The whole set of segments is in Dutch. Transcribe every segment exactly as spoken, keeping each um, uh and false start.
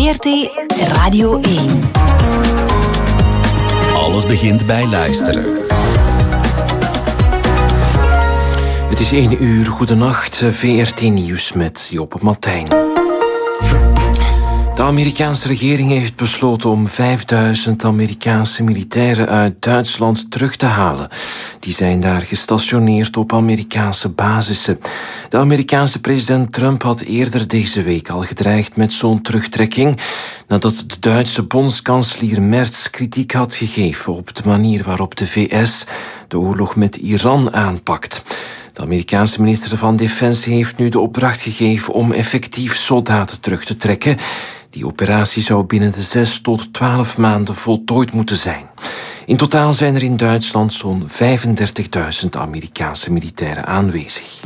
V R T Radio één. Alles begint bij luisteren. Het is één uur, goedenacht, V R T Nieuws met Job Matijn. De Amerikaanse regering heeft besloten om vijfduizend Amerikaanse militairen uit Duitsland terug te halen. Die zijn daar gestationeerd op Amerikaanse basissen. De Amerikaanse president Trump had eerder deze week al gedreigd met zo'n terugtrekking, nadat de Duitse bondskanselier Merz kritiek had gegeven op de manier waarop de V S de oorlog met Iran aanpakt. De Amerikaanse minister van Defensie heeft nu de opdracht gegeven om effectief soldaten terug te trekken. Die operatie zou binnen de zes tot twaalf maanden voltooid moeten zijn. In totaal zijn er in Duitsland zo'n vijfendertigduizend Amerikaanse militairen aanwezig.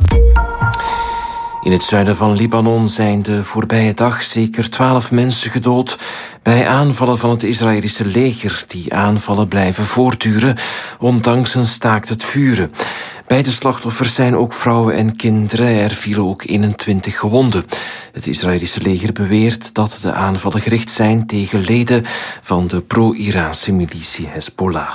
In het zuiden van Libanon zijn de voorbije dag zeker twaalf mensen gedood bij aanvallen van het Israëlische leger. Die aanvallen blijven voortduren, ondanks een staakt het vuren. Bij de slachtoffers zijn ook vrouwen en kinderen. Er vielen ook eenentwintig gewonden. Het Israëlische leger beweert dat de aanvallen gericht zijn tegen leden van de pro-Iraanse militie Hezbollah.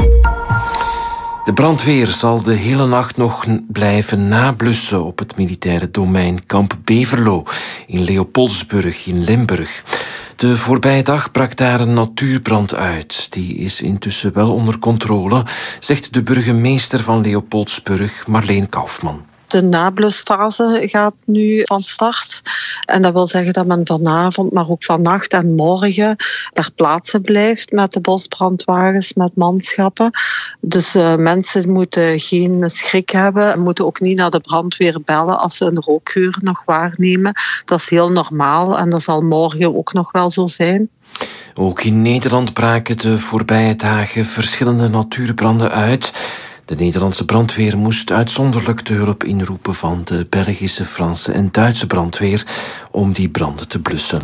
De brandweer zal de hele nacht nog blijven nablussen op het militaire domein Kamp Beverlo in Leopoldsburg in Limburg. De voorbije dag brak daar een natuurbrand uit. Die is intussen wel onder controle, zegt de burgemeester van Leopoldsburg, Marleen Kaufman. De nablusfase gaat nu van start. En dat wil zeggen dat men vanavond, maar ook vannacht en morgen ter plaatse blijft met de bosbrandwagens, met manschappen. Dus uh, mensen moeten geen schrik hebben en moeten ook niet naar de brandweer bellen als ze een rookgeur nog waarnemen. Dat is heel normaal en dat zal morgen ook nog wel zo zijn. Ook in Nederland braken de voorbije dagen verschillende natuurbranden uit. De Nederlandse brandweer moest uitzonderlijk de hulp inroepen van de Belgische, Franse en Duitse brandweer om die branden te blussen.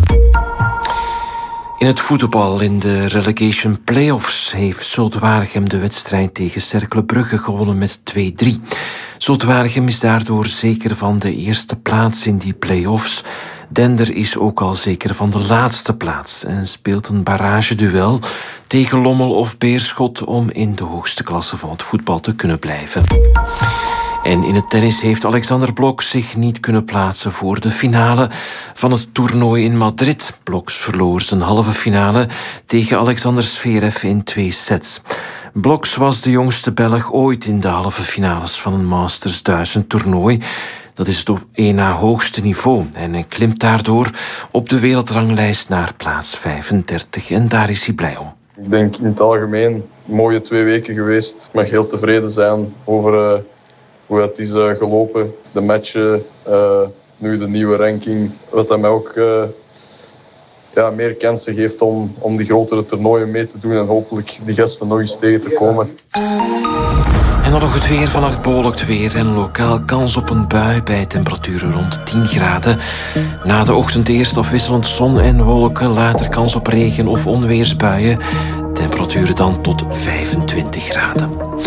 In het voetbal in de relegation play-offs heeft Zulte Waregem de wedstrijd tegen Cercle Brugge gewonnen met twee drie. Zulte Waregem is daardoor zeker van de eerste plaats in die play-offs. Dender is ook al zeker van de laatste plaats en speelt een barrageduel tegen Lommel of Beerschot om in de hoogste klasse van het voetbal te kunnen blijven. En in het tennis heeft Alexander Blok zich niet kunnen plaatsen voor de finale van het toernooi in Madrid. Bloks verloor zijn halve finale tegen Alexander Zverev in twee sets. Bloks was de jongste Belg ooit in de halve finales van een Masters duizend toernooi. Dat is het op één na hoogste niveau en hij klimt daardoor op de wereldranglijst naar plaats vijfendertig en daar is hij blij om. Ik denk in het algemeen mooie twee weken geweest. Ik mag heel tevreden zijn over uh, hoe het is uh, gelopen. De matchen, uh, nu de nieuwe ranking, wat dat mij ook uh, ja, meer kansen geeft om, om die grotere toernooien mee te doen en hopelijk die gasten nog eens tegen te komen. En dan nog het weer. Vannacht bewolkt weer en lokaal kans op een bui bij temperaturen rond tien graden. Na de ochtend eerst afwisselend zon en wolken, later kans op regen of onweersbuien. Temperaturen dan tot vijfentwintig graden.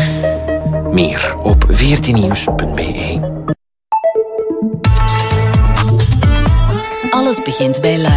Meer op v r t nieuws punt b e. Alles begint bij luisteren.